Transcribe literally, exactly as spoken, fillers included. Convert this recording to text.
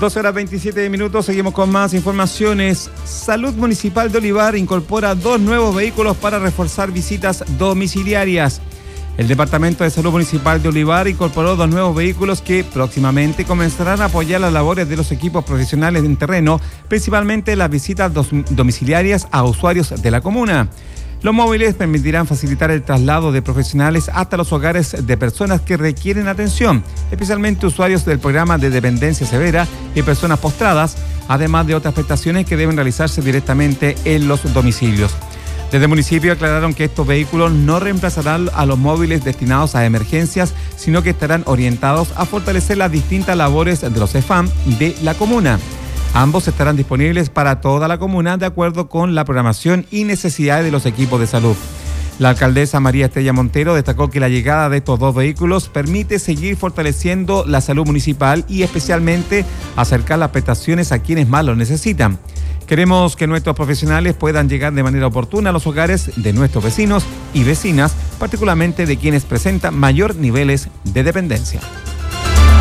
doce horas veintisiete minutos, seguimos con más informaciones. Salud Municipal de Olivar incorpora dos nuevos vehículos para reforzar visitas domiciliarias. El Departamento de Salud Municipal de Olivar incorporó dos nuevos vehículos que próximamente comenzarán a apoyar las labores de los equipos profesionales en terreno, principalmente las visitas domiciliarias a usuarios de la comuna. Los móviles permitirán facilitar el traslado de profesionales hasta los hogares de personas que requieren atención, especialmente usuarios del programa de dependencia severa y personas postradas, además de otras prestaciones que deben realizarse directamente en los domicilios. Desde el municipio aclararon que estos vehículos no reemplazarán a los móviles destinados a emergencias, sino que estarán orientados a fortalecer las distintas labores de los E F A M de la comuna. Ambos estarán disponibles para toda la comuna de acuerdo con la programación y necesidades de los equipos de salud. La alcaldesa María Estrella Montero destacó que la llegada de estos dos vehículos permite seguir fortaleciendo la salud municipal y especialmente acercar las prestaciones a quienes más lo necesitan. Queremos que nuestros profesionales puedan llegar de manera oportuna a los hogares de nuestros vecinos y vecinas, particularmente de quienes presentan mayor niveles de dependencia.